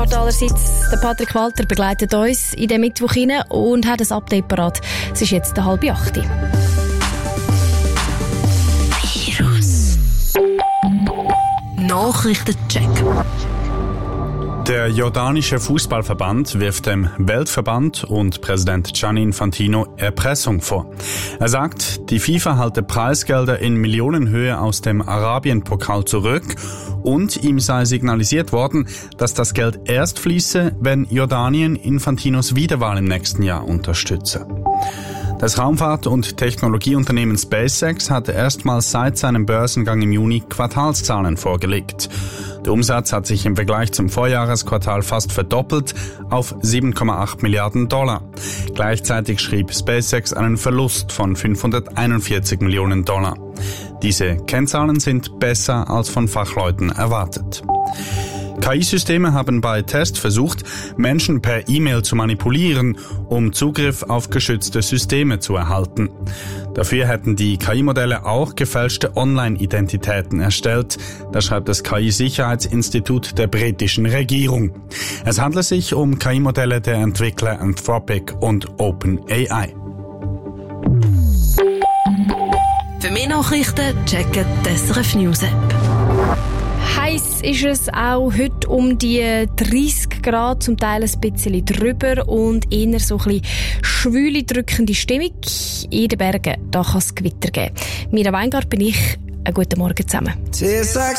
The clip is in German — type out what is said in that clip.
Start allerseits. Der Patrick Walter begleitet uns in den Mittwoch hinein und hat ein Update parat. Es ist jetzt 7:30. Virus. Nachrichtencheck. Der jordanische Fußballverband wirft dem Weltverband und Präsident Gianni Infantino Erpressung vor. Er sagt, die FIFA halte Preisgelder in Millionenhöhe aus dem Arabien-Pokal zurück und ihm sei signalisiert worden, dass das Geld erst fließe, wenn Jordanien Infantinos Wiederwahl im nächsten Jahr unterstütze. Das Raumfahrt- und Technologieunternehmen SpaceX hatte erstmals seit seinem Börsengang im Juni Quartalszahlen vorgelegt. Der Umsatz hat sich im Vergleich zum Vorjahresquartal fast verdoppelt auf 7,8 Milliarden $. Gleichzeitig schrieb SpaceX einen Verlust von 541 Millionen $. Diese Kennzahlen sind besser als von Fachleuten erwartet. KI-Systeme haben bei Tests versucht, Menschen per E-Mail zu manipulieren, um Zugriff auf geschützte Systeme zu erhalten. Dafür hätten die KI-Modelle auch gefälschte Online-Identitäten erstellt, das schreibt das KI-Sicherheitsinstitut der britischen Regierung. Es handelt sich um KI-Modelle der Entwickler Anthropic und OpenAI. Für mehr Nachrichten checken die SRF News App. Heiß ist es auch heute um die 30 Grad, zum Teil ein bisschen drüber und eher so ein bisschen schwüle, drückende Stimmung. In den Bergen, da kann es Gewitter geben. Mira Weingart bin ich. Einen guten Morgen zusammen.